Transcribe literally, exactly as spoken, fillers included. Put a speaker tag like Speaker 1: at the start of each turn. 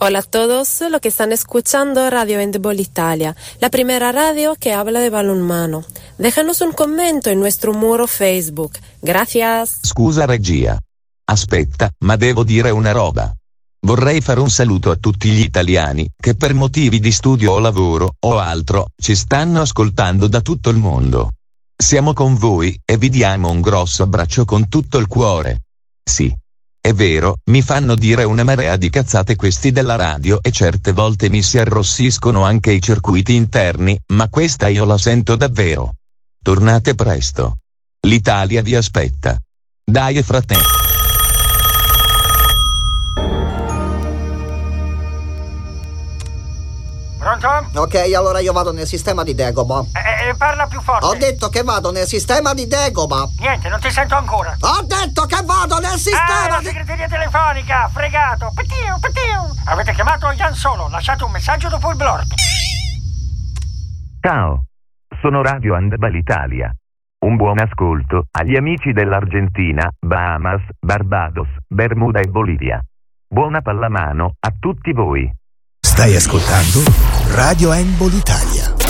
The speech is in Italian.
Speaker 1: Hola a todos los que están escuchando Radio Handball Italia, la primera radio que habla de balonmano. Déjanos un commento in nuestro muro Facebook. Gracias.
Speaker 2: Scusa regia. Aspetta, ma devo dire una roba. Vorrei fare un saluto a tutti gli italiani che per motivi di studio o lavoro o altro ci stanno ascoltando da tutto il mondo. Siamo con voi e vi diamo un grosso abbraccio con tutto il cuore. Sì. È vero, mi fanno dire una marea di cazzate questi della radio e certe volte mi si arrossiscono anche i circuiti interni, ma questa io la sento davvero. Tornate presto. L'Italia vi aspetta. Dai fratelli.
Speaker 3: Pronto?
Speaker 4: Ok, allora io vado nel sistema di Dagobah.
Speaker 3: Eh, eh, parla più forte.
Speaker 4: Ho detto che vado nel sistema di Dagobah.
Speaker 3: Niente, non ti sento ancora.
Speaker 4: Ho detto che vado nel sistema
Speaker 3: ah, la
Speaker 4: di...
Speaker 3: segreteria telefonica, fregato. Petiu, petiu. Avete chiamato Ian Solo, lasciate un messaggio dopo il blorp.
Speaker 5: Ciao, sono Radio Handball Italia. Un buon ascolto agli amici dell'Argentina, Bahamas, Barbados, Bermuda e Bolivia. Buona pallamano a tutti voi.
Speaker 6: Stai ascoltando Radio Handball Italia.